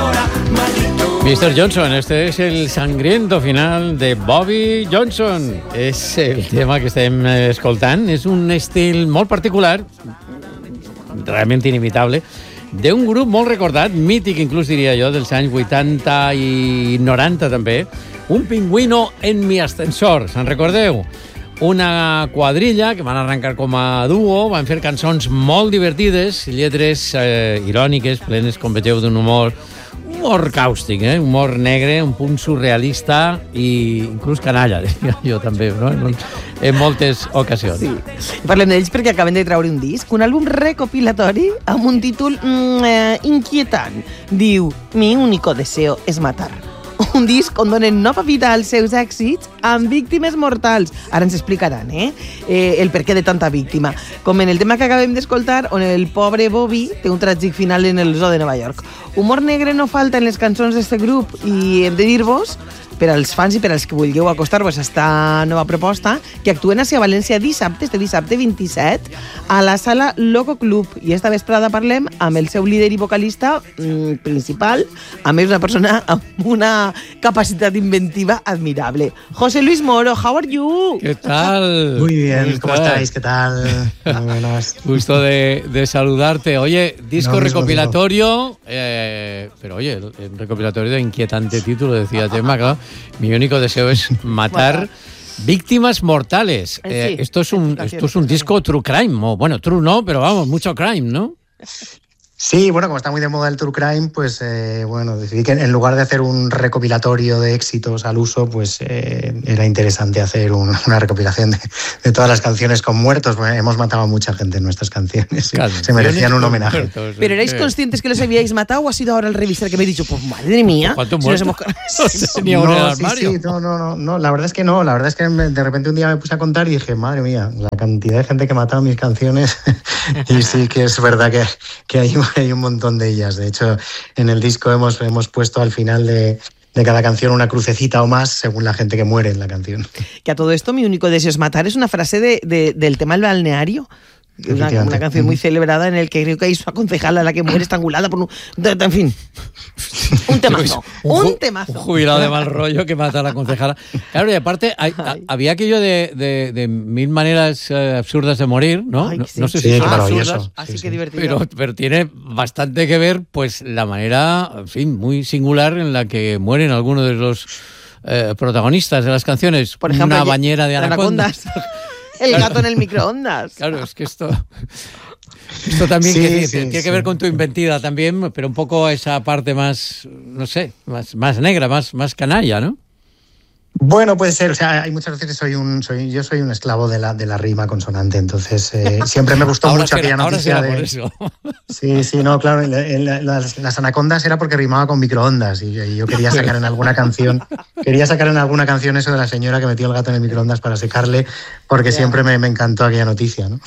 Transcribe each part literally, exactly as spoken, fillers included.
mister Johnson, este és el sangriento final de Bobby Johnson. És el tema que estem escoltant. És un estil molt particular, realment inimitable, d'un grup molt recordat, mític inclús diria jo, dels anys vuitanta i noranta també, un pingüino en mi ascensor. Se'n recordeu? Una quadrilla que van arrencar com a duo, van fer cançons molt divertides, lletres eh, iròniques, plenes, com vegeu, d'un humor humor càustic, eh? Humor negre, un punt surrealista i inclús canalla, diria jo també, no? En, en moltes ocasions. Sí. Parlem d'ells perquè acaben de treure un disc, un àlbum recopilatori amb un títol mm, eh, inquietant. Diu, mi único deseo es matar. Un disc on donen nova vida als seus èxits amb víctimes mortals. Ara ens explicaran, eh? eh? El perquè de tanta víctima. Com en el tema que acabem d'escoltar, on el pobre Bobby té un tràgic final en el zoo de Nova York. Humor negre no falta en les cançons d'aquest grup i hem de dir-vos, per als fans i per als que vulgueu acostar-vos a esta nova proposta, que actuen a València dissabte, este dissabte vint-i-set, a la sala Loco Club. I esta vesprada parlem amb el seu líder i vocalista mmm, principal, a més una persona amb una capacitat inventiva admirable. José Luis Moro, how are you? ¿Qué tal? Muy bien, ¿cómo estáis? ¿Qué tal? Muy buenas. Gusto de, de saludarte. Oye, disco no, recopilatorio, eh, pero oye, el, el recopilatorio de inquietante título, decía tema, claro. Mi único deseo es matar bueno. víctimas mortales. Eh, sí, esto es un esto es un disco true crime, o bueno, true no, pero vamos, mucho crime, ¿no? Sí, bueno, como está muy de moda el true crime, pues eh, bueno, decidí que en lugar de hacer un recopilatorio de éxitos al uso, pues eh, era interesante hacer un, una recopilación de, de todas las canciones con muertos. Bueno, hemos matado a mucha gente en nuestras canciones. Claro, se merecían un homenaje. Muertos, ¿Pero erais conscientes que los habíais matado o ha sido ahora el revisar que me he dicho, pues madre mía? ¿Cuántos si muertos? Hemos... no, no, sí, sí, no, no, no, no, la verdad es que no. La verdad es que de repente un día me puse a contar y dije, madre mía, la cantidad de gente que ha matado mis canciones. Y sí que es verdad que, que hay, hay un montón de ellas. De hecho, en el disco hemos, hemos puesto al final de, de cada canción una crucecita o más según la gente que muere en la canción. Que a todo esto mi único deseo es matar es una frase de, de, del tema del balneario. Una, una canción muy celebrada en el que creo que hay su concejala la que muere estrangulada por un... En fin, un temazo, un, un temazo. Un jubilado de mal rollo que mata a la concejala. Claro, y aparte hay, a, había aquello de, de, de mil maneras eh, absurdas de morir, ¿no? Ay, no, sí. no sé sí, si son claro, absurdas, así sí, que sí. divertido. Pero, pero tiene bastante que ver, pues, la manera, en fin, muy singular en la que mueren algunos de los eh, protagonistas de las canciones. Por ejemplo, una bañera de anacondas. El gato en el microondas. Claro, es que esto... Esto también sí, que, sí, tiene sí. que ver con tu inventiva también, pero un poco esa parte más, no sé, más, más negra, más, más canalla, ¿no? Bueno, puede ser. O sea, hay muchas veces que soy un, soy, yo soy un esclavo de la, de la rima consonante, entonces eh, siempre me gustó mucho será, aquella noticia ahora será de... por eso. Sí, sí, no, claro, en la, en la, las, las anacondas era porque rimaba con microondas y, y yo quería sacar en alguna canción, quería sacar en alguna canción eso de la señora que metió el gato en el microondas para secarle, porque yeah. siempre me, me encantó aquella noticia, ¿no?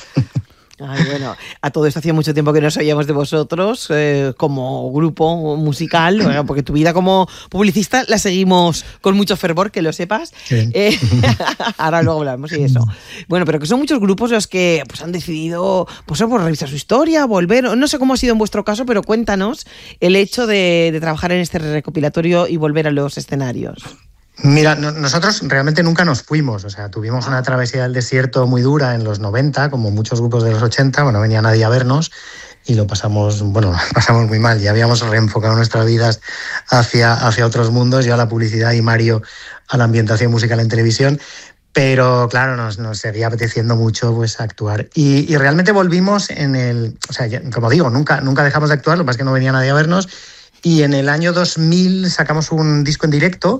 Ay, bueno, a todo esto hacía mucho tiempo que no sabíamos de vosotros eh, como grupo musical, bueno, porque tu vida como publicista la seguimos con mucho fervor, que lo sepas. Sí. Eh, ahora luego hablamos y eso. Bueno, pero que son muchos grupos los que pues, han decidido pues, por revisar su historia, volver. No sé cómo ha sido en vuestro caso, pero cuéntanos el hecho de, de trabajar en este recopilatorio y volver a los escenarios. Mira, no, nosotros realmente nunca nos fuimos, o sea, tuvimos una travesía del desierto muy dura en los noventa, como muchos grupos de los ochenta, bueno, venía nadie a vernos y lo pasamos, bueno, lo pasamos muy mal, ya habíamos reenfocado nuestras vidas hacia, hacia otros mundos, yo a la publicidad y Mario a la ambientación musical en televisión, pero claro, nos, nos seguía apeteciendo mucho pues actuar. Y, y realmente volvimos en el, o sea, ya, como digo, nunca, nunca dejamos de actuar, lo que pasa es que no venía nadie a vernos, y en el año dos mil sacamos un disco en directo.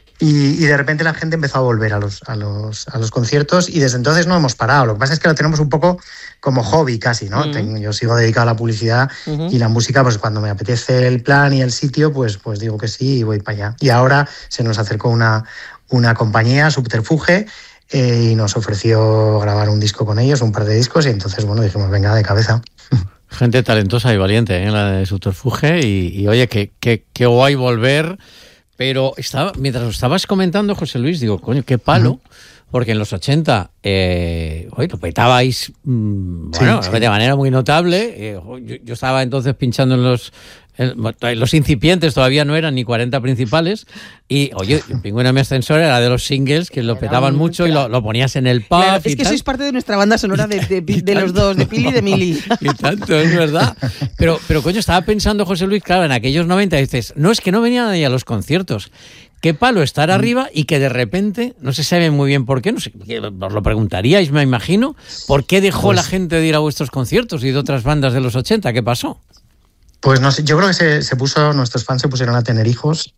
Y, y de repente la gente empezó a volver a los, a, los, a los conciertos y desde entonces no hemos parado. Lo que pasa es que lo tenemos un poco como hobby casi, ¿no? Uh-huh. Tengo, yo sigo dedicado a la publicidad uh-huh. y la música, pues cuando me apetece el plan y el sitio, pues, pues digo que sí y voy para allá. Y ahora se nos acercó una, una compañía, Subterfuge, eh, y nos ofreció grabar un disco con ellos, un par de discos, y entonces, bueno, dijimos, venga, de cabeza. Gente talentosa y valiente, ¿eh? La de Subterfuge, y, y oye, qué, qué, qué guay volver. Pero estaba, mientras lo estabas comentando, José Luis, digo, coño, qué palo, uh-huh. porque en los ochenta, eh, oye, lo petabais, mmm, bueno, sí, sí. de manera muy notable. Eh, yo, yo estaba entonces pinchando en los Los incipientes todavía no eran ni cuarenta principales. Y, oye, Pingüino en mi ascensor era de los singles que lo petaban mucho y lo, lo ponías en el pub. Claro, es y que tal. sois parte de nuestra banda sonora de, de, de, de los dos, de Pili y de Mili. Y tanto, es verdad. Pero, pero coño, estaba pensando, José Luis, claro, en aquellos noventa, dices, no, es que no venía nadie a los conciertos. Qué palo estar arriba y que de repente, no se sabe muy bien por qué, no sé, os lo preguntaríais, me imagino, ¿por qué dejó pues, la gente de ir a vuestros conciertos y de otras bandas de los ochenta? ¿Qué pasó? Pues no sé, yo creo que se, se puso, nuestros fans se pusieron a tener hijos.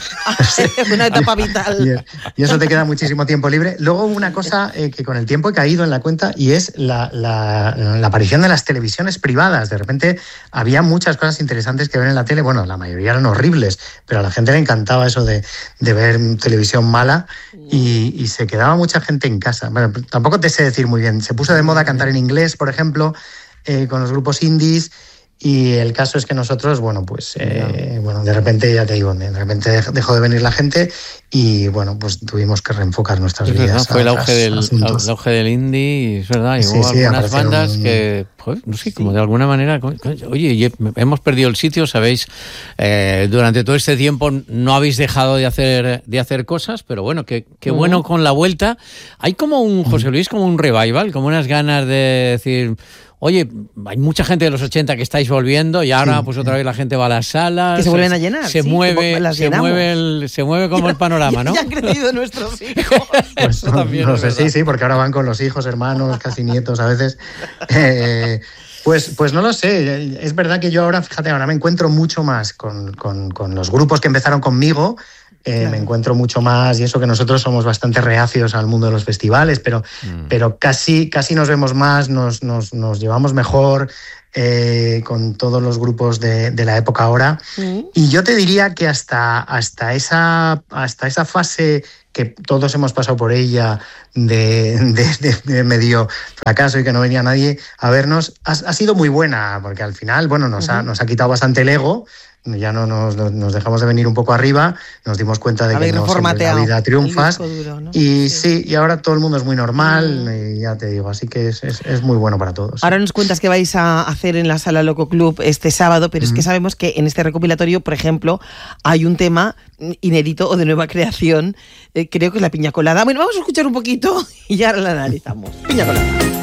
Una etapa vital. Y, y eso te queda muchísimo tiempo libre. Luego una cosa eh, que con el tiempo he caído en la cuenta y es la, la, la aparición de las televisiones privadas. De repente había muchas cosas interesantes que ver en la tele. Bueno, la mayoría eran horribles, pero a la gente le encantaba eso de, de ver televisión mala y, y se quedaba mucha gente en casa. Bueno, tampoco te sé decir muy bien. Se puso de moda cantar en inglés, por ejemplo, eh, con los grupos indies. Y el caso es que nosotros, bueno, pues eh, bueno, de repente, ya te digo, de repente dejó de venir la gente y, bueno, pues tuvimos que reenfocar nuestras es vidas. Verdad, fue el auge, del, asuntos. el auge del indie, es verdad, y sí, hubo sí, algunas bandas un... que, pues, no sé, como de alguna manera, oye, hemos perdido el sitio, sabéis, eh, durante todo este tiempo no habéis dejado de hacer de hacer cosas, pero bueno, qué que uh-huh. bueno con la vuelta. Hay como un, José Luis, como un revival, como unas ganas de decir... Oye, hay mucha gente de los ochenta que estáis volviendo y ahora sí, pues otra vez la gente va a las salas. Que se vuelven a llenar. Se sí, mueve, se mueve, el, se mueve como ya, el panorama, ya, ¿no? Ya han crecido nuestros hijos. Pues no, también no sé, sí, sí, porque ahora van con los hijos, hermanos, casi nietos a veces. Eh, pues, pues no lo sé. Es verdad que yo ahora, fíjate, ahora me encuentro mucho más con, con, con los grupos que empezaron conmigo. Eh, claro. Me encuentro mucho más, y eso que nosotros somos bastante reacios al mundo de los festivales, pero, mm. pero casi, casi nos vemos más, nos, nos, nos llevamos mejor eh, con todos los grupos de, de la época ahora. Mm. Y yo te diría que hasta, hasta, esa, hasta esa fase que todos hemos pasado por ella de, de, de, de medio fracaso y que no venía nadie a vernos, ha, ha sido muy buena, porque al final, bueno, nos, uh-huh. ha, nos ha quitado bastante el ego. Ya no nos, nos dejamos de venir un poco arriba, nos dimos cuenta de que no siempre en la vida triunfas. Duro, ¿no? Y sí. sí, y ahora todo el mundo es muy normal, mm. y ya te digo, así que es, es, es muy bueno para todos. Ahora nos cuentas que vais a hacer en la Sala Loco Club este sábado, pero mm. es que sabemos que en este recopilatorio, por ejemplo, hay un tema inédito o de nueva creación, eh, creo que es la piña colada. Bueno, vamos a escuchar un poquito y ya la analizamos. Piña colada.